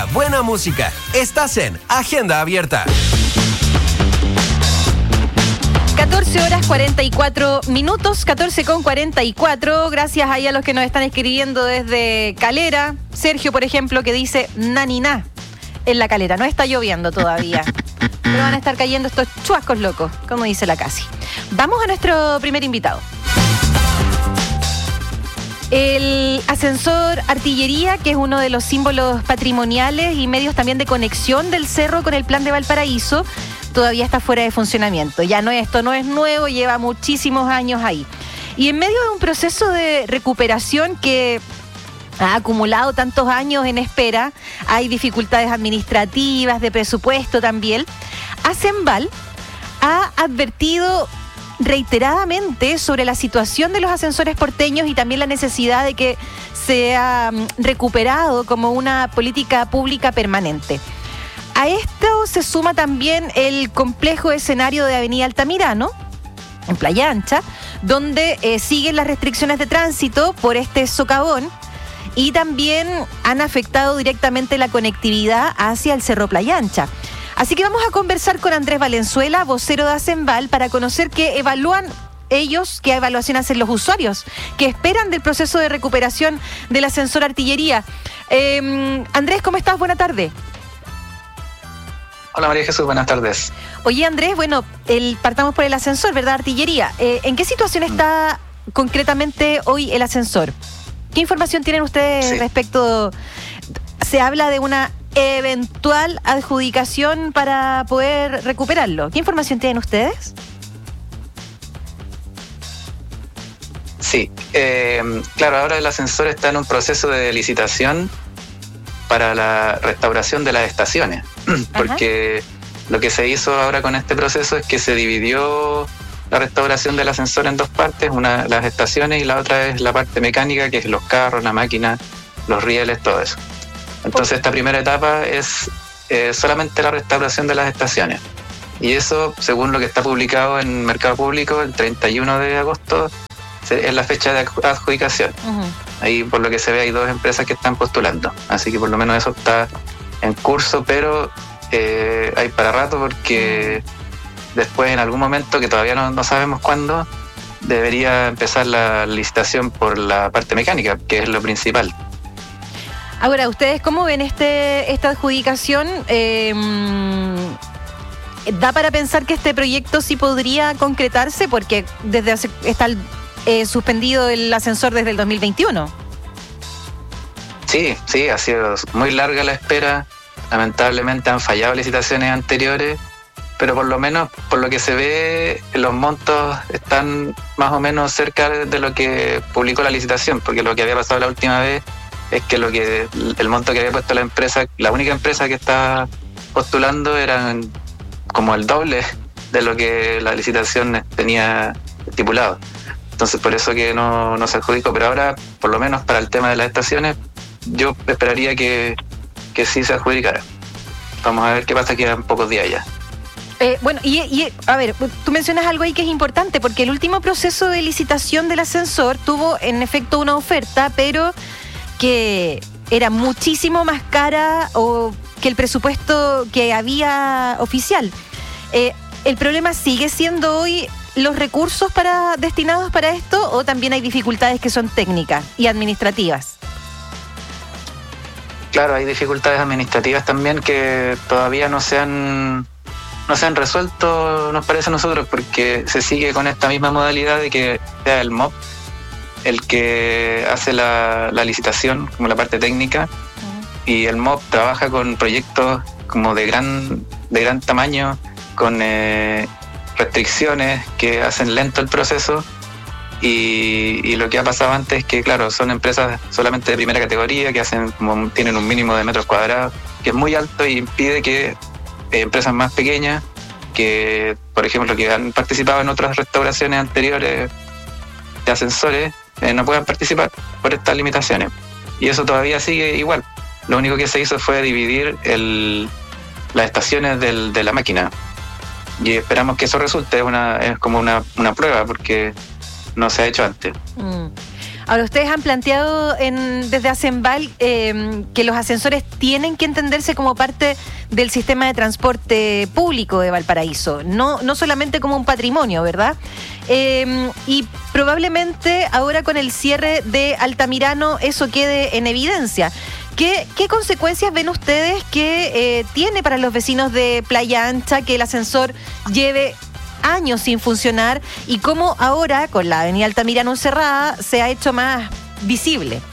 Buena música. Estás en Agenda Abierta. 14:44, 14:44. Gracias ahí a los que nos están escribiendo desde Calera. Sergio, por ejemplo, que dice naniná en la Calera. No está lloviendo todavía, pero van a estar cayendo estos chuascos locos, como dice la Casi. Vamos a nuestro primer invitado. El ascensor Artillería, que es uno de los símbolos patrimoniales y medios también de conexión del cerro con el Plan de Valparaíso, todavía está fuera de funcionamiento. Esto no es nuevo, lleva muchísimos años ahí. Y en medio de un proceso de recuperación que ha acumulado tantos años en espera, hay dificultades administrativas, de presupuesto también, Acenval ha advertido reiteradamente sobre la situación de los ascensores porteños y también la necesidad de que sea recuperado como una política pública permanente. A esto se suma también el complejo escenario de Avenida Altamirano, en Playa Ancha, donde siguen las restricciones de tránsito por este socavón y también han afectado directamente la conectividad hacia el Cerro Playa Ancha. Así que vamos a conversar con Andrés Valenzuela, vocero de Acenval, para conocer qué evalúan ellos, qué evaluación hacen los usuarios, qué esperan del proceso de recuperación del ascensor Artillería. Andrés, ¿cómo estás? Buena tarde. Hola María Jesús, buenas tardes. Oye Andrés, bueno, partamos por el ascensor, ¿verdad? Artillería. ¿En qué situación está concretamente hoy el ascensor? ¿Qué información tienen ustedes respecto? Se habla de una eventual adjudicación para poder recuperarlo. ¿Qué información tienen ustedes? Sí, claro, ahora el ascensor está en un proceso de licitación para la restauración de las estaciones, porque lo que se hizo ahora con este proceso es que se dividió la restauración del ascensor en dos partes, una las estaciones y la otra es la parte mecánica, que es los carros, la máquina, los rieles, todo eso. Entonces esta primera etapa es solamente la restauración de las estaciones. Y eso, según lo que está publicado en Mercado Público, el 31 de agosto es la fecha de adjudicación. Ahí por lo que se ve hay dos empresas que están postulando. Así que por lo menos eso está en curso, pero hay para rato porque después en algún momento, que todavía no sabemos cuándo, debería empezar la licitación por la parte mecánica, que es lo principal. Ahora, ¿ustedes cómo ven esta adjudicación? ¿Da para pensar que este proyecto sí podría concretarse? Porque está suspendido el ascensor desde el 2021. Sí, ha sido muy larga la espera. Lamentablemente han fallado licitaciones anteriores, pero por lo menos, por lo que se ve, los montos están más o menos cerca de lo que publicó la licitación, porque lo que había pasado la última vez es que el monto que había puesto la empresa, la única empresa que está postulando, eran como el doble de lo que la licitación tenía estipulado. Entonces por eso que no se adjudicó, pero ahora, por lo menos para el tema de las estaciones, yo esperaría que sí se adjudicara. Vamos a ver qué pasa, quedan pocos días ya. Bueno, a ver, tú mencionas algo ahí que es importante, porque el último proceso de licitación del ascensor tuvo en efecto una oferta, pero que era muchísimo más cara que el presupuesto que había oficial. ¿El problema sigue siendo hoy los recursos destinados para esto, o también hay dificultades que son técnicas y administrativas? Claro, hay dificultades administrativas también que todavía no se han resuelto, nos parece a nosotros, porque se sigue con esta misma modalidad de que sea el MOP el que hace la licitación, como la parte técnica, y el MOP trabaja con proyectos como de gran tamaño, con restricciones que hacen lento el proceso, y lo que ha pasado antes es que, claro, son empresas solamente de primera categoría que tienen un mínimo de metros cuadrados que es muy alto y impide que empresas más pequeñas, que por ejemplo que han participado en otras restauraciones anteriores de ascensores, no puedan participar por estas limitaciones. Y eso todavía sigue igual. Lo único que se hizo fue dividir las estaciones de la máquina. Y esperamos que eso resulte. Es como una prueba, porque no se ha hecho antes. Ahora, ustedes han planteado desde Acenval que los ascensores tienen que entenderse como parte del sistema de transporte público de Valparaíso, no solamente como un patrimonio, ¿verdad? Y probablemente ahora con el cierre de Altamirano eso quede en evidencia. ¿Qué consecuencias ven ustedes que tiene para los vecinos de Playa Ancha que el ascensor lleve años sin funcionar y cómo ahora con la avenida Altamirano cerrada se ha hecho más visible?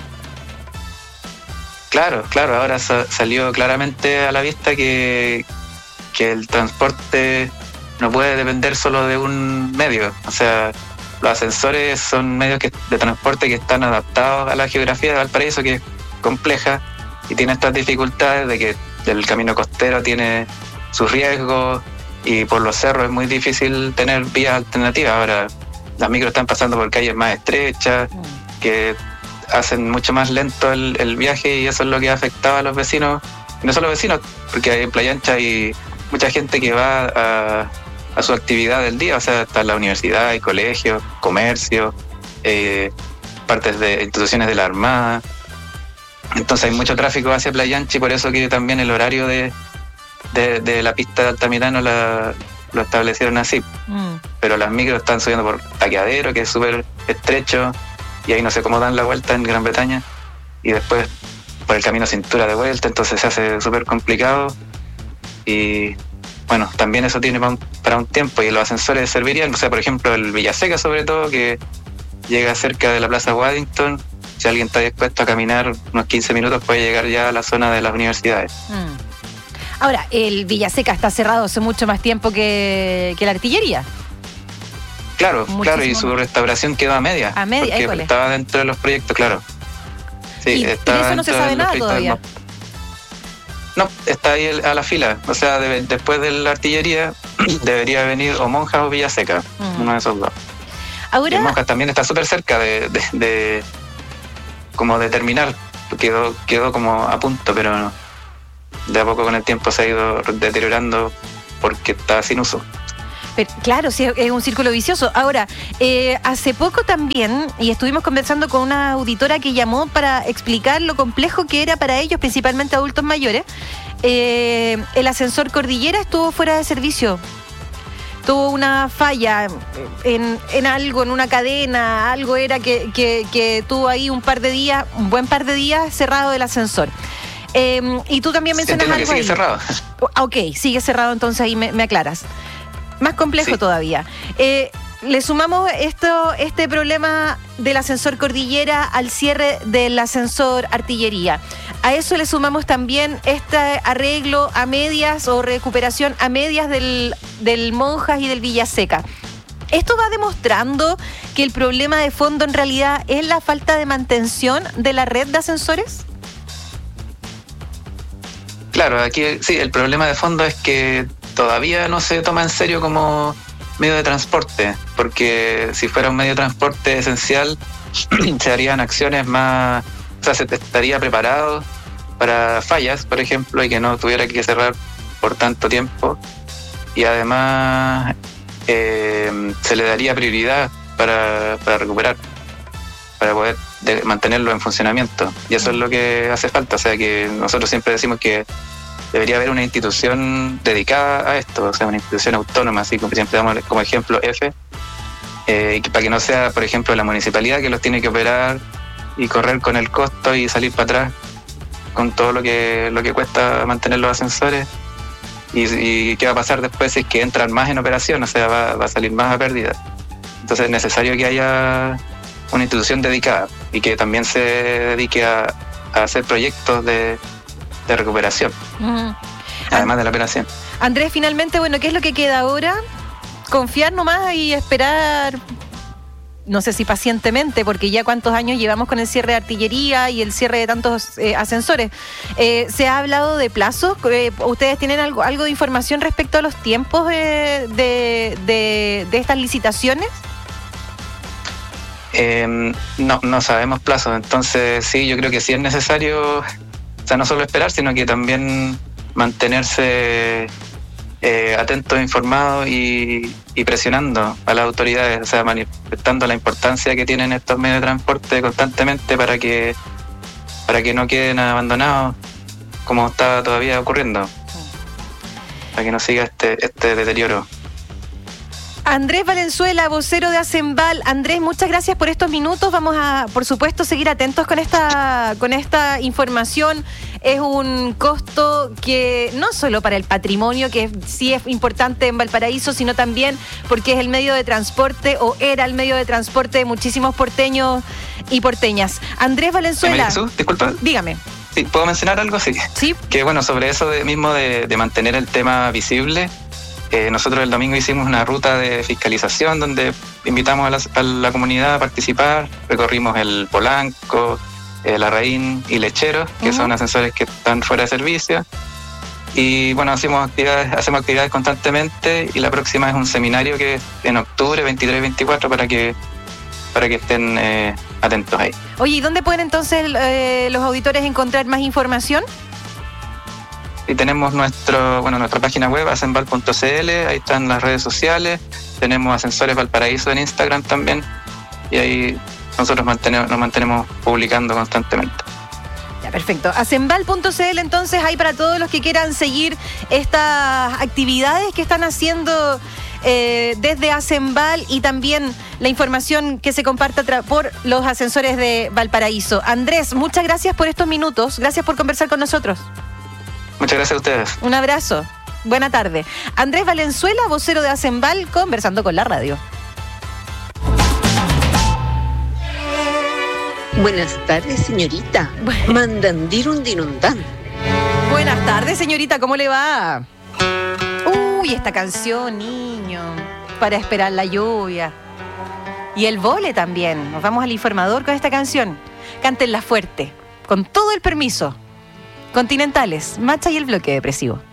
Claro, ahora salió claramente a la vista que el transporte no puede depender solo de un medio. O sea, los ascensores son medios de transporte que están adaptados a la geografía de Valparaíso, que es compleja y tiene estas dificultades de que el camino costero tiene sus riesgos y por los cerros es muy difícil tener vías alternativas. Ahora las micros están pasando por calles más estrechas que hacen mucho más lento el viaje y eso es lo que ha afectado a los vecinos, y no solo vecinos, porque en Playa Ancha hay mucha gente que va a su actividad del día, o sea, está la universidad, hay colegios, comercio, partes de instituciones de la Armada. Entonces hay mucho tráfico hacia Playa Ancha y por eso que también el horario de la pista de Altamirano lo establecieron así. Pero las micros están subiendo por Taqueadero, que es súper estrecho, y ahí no sé cómo dan la vuelta en Gran Bretaña, y después por el camino Cintura de vuelta, entonces se hace súper complicado. Y bueno, también eso tiene para un tiempo, y los ascensores servirían, o sea, por ejemplo, el Villaseca sobre todo, que llega cerca de la Plaza Waddington. Si alguien está dispuesto a caminar unos 15 minutos puede llegar ya a la zona de las universidades. Ahora, el Villaseca está cerrado hace mucho más tiempo que la Artillería. Claro, y su restauración quedó a media. A media, porque école. Estaba dentro de los proyectos, claro. Sí, y de eso no se sabe nada todavía. No, está ahí a la fila. O sea, después de la Artillería debería venir o Monjas o Villaseca, uno de esos dos. Ahora, y Monjas también está súper cerca de como de terminar. Quedó como a punto, pero de a poco con el tiempo se ha ido deteriorando porque está sin uso. Pero, claro, sí, es un círculo vicioso. Ahora, hace poco también, y estuvimos conversando con una auditora que llamó para explicar lo complejo que era para ellos, principalmente adultos mayores, el ascensor Cordillera estuvo fuera de servicio. Tuvo una falla en algo, en una cadena, algo era que tuvo ahí un buen par de días cerrado el ascensor. Y tú también mencionas algo que sigue ahí. Cerrado. Ok, sigue cerrado, entonces ahí me aclaras. Más complejo todavía. Le sumamos este problema del ascensor Cordillera al cierre del ascensor Artillería. A eso le sumamos también este arreglo a medias o recuperación a medias del Monjas y del Villaseca. ¿Esto va demostrando que el problema de fondo en realidad es la falta de mantención de la red de ascensores? Claro, aquí sí, el problema de fondo es que todavía no se toma en serio como medio de transporte, porque si fuera un medio de transporte esencial se harían acciones más, o sea, se estaría preparado para fallas, por ejemplo, y que no tuviera que cerrar por tanto tiempo, y además se le daría prioridad para recuperar, para poder mantenerlo en funcionamiento, y eso es lo que hace falta. O sea, que nosotros siempre decimos que debería haber una institución dedicada a esto, o sea, una institución autónoma, así como siempre damos como ejemplo EFE, para que no sea, por ejemplo, la municipalidad que los tiene que operar y correr con el costo y salir para atrás con todo lo que cuesta mantener los ascensores. Y qué va a pasar después si es que entran más en operación, o sea, va a salir más a pérdida. Entonces es necesario que haya una institución dedicada y que también se dedique a hacer proyectos de recuperación, además de la operación. Andrés, finalmente, bueno, ¿qué es lo que queda ahora? Confiar nomás y esperar, no sé si pacientemente, porque ya cuántos años llevamos con el cierre de Artillería y el cierre de tantos ascensores. ¿Se ha hablado de plazos? ¿Ustedes tienen algo de información respecto a los tiempos de estas licitaciones? No sabemos plazos, entonces sí, yo creo que sí es necesario, o sea, no solo esperar, sino que también mantenerse atentos, informados y presionando a las autoridades, o sea, manifestando la importancia que tienen estos medios de transporte constantemente para que no queden abandonados como está todavía ocurriendo, para que no siga este deterioro. Andrés Valenzuela, vocero de Acenval. Andrés, muchas gracias por estos minutos. Vamos a, por supuesto, seguir atentos con esta información. Es un costo que no solo para el patrimonio, que sí es importante en Valparaíso, sino también porque es el medio de transporte, o era el medio de transporte de muchísimos porteños y porteñas. Andrés Valenzuela. Disculpa. Dígame. Sí, ¿puedo mencionar algo? Sí. Sí. Que bueno, sobre eso de mantener el tema visible, nosotros el domingo hicimos una ruta de fiscalización donde invitamos a la comunidad a participar. Recorrimos el Polanco, Larraín y Lecheros, que son ascensores que están fuera de servicio. Y bueno, hacemos actividades constantemente, y la próxima es un seminario que es en octubre, 23 y 24, para que estén atentos ahí. Oye, ¿y dónde pueden entonces los auditores encontrar más información? Y tenemos nuestra página web, acenval.cl, ahí están las redes sociales, tenemos Ascensores Valparaíso en Instagram también, y ahí nosotros nos mantenemos publicando constantemente. Ya, perfecto. Acenval.cl, entonces, hay para todos los que quieran seguir estas actividades que están haciendo desde Acenval, y también la información que se comparte por los ascensores de Valparaíso. Andrés, muchas gracias por estos minutos, gracias por conversar con nosotros. Muchas gracias a ustedes. Un abrazo. Buena tarde. Andrés Valenzuela, vocero de Acenval, conversando con la radio. Buenas tardes, señorita. Mandandirun dinundan. Buenas tardes, señorita. ¿Cómo le va? Uy, esta canción, niño. Para esperar la lluvia. Y el vole también. Nos vamos al informador con esta canción. Cántenla fuerte. Con todo el permiso. Continentales, Macha y el bloque depresivo.